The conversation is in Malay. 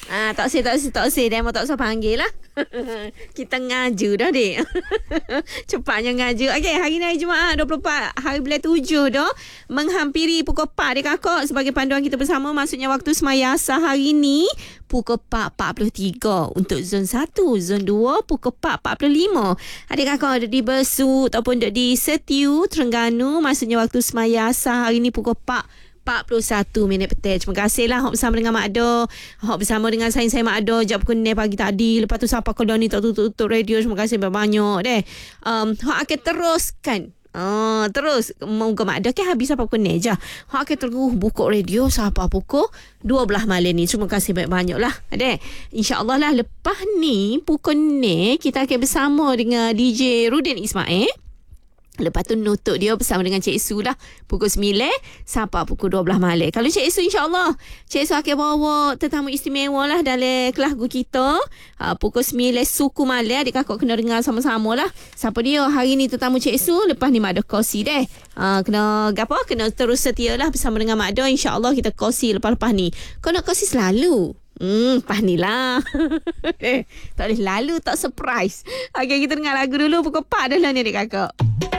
Tak usah. Demo tak usah panggil lah. Kita ngaju dah, dek. Cepatnya ngaju. Okey, hari ni hari Jumaat 24 hari bulan 7 dah. Menghampiri pukul 4 dek kakak. Sebagai panduan kita bersama, maksudnya waktu semaya asar hari ni pukul 4.43 untuk zon 1, zon 2 pukul 4.45. Adik kakak ada di Besut ataupun ada di Setiu, Terengganu, maksudnya waktu semaya asar hari ni pukul 41 minit petang. Terima kasihlah hok bersama dengan Mak Do. Hok bersama dengan saya Mak Do jam pukul 9 pagi tadi. Lepas tu siapa kalau ni tak tutup radio. Terima kasih banyak deh. Hok akan teruskan. Terus moga Mak Do ke habis apa pukul ni je. Hok akan terus buka radio sampai pukul 12 malam ni. Terima kasih banyak-banyak lah. Adek. InsyaAllah lah lepas ni pukul ni kita akan bersama dengan DJ Rudin Ismail. Lepas tu nutup dia bersama dengan Cik Su lah. Pukul 9 sampai pukul 12 malam. Kalau Cik Su insyaAllah Cik Su akan bawa tetamu istimewa lah dalam kelas kita. Pukul 9 suku malam. Adik kakak kena dengar sama-sama lah. Siapa dia hari ni tetamu Cik Su. Lepas ni Mak Do kongsi deh. Kena terus setia lah bersama dengan Mak Do. InsyaAllah kita kongsi lepas-lepas ni. Kau nak kongsi selalu. Pas ni lah. Tak boleh lalu tak surprise. Okay, kita dengar lagu dulu. Pukul 4 dah lah ni adik kakak.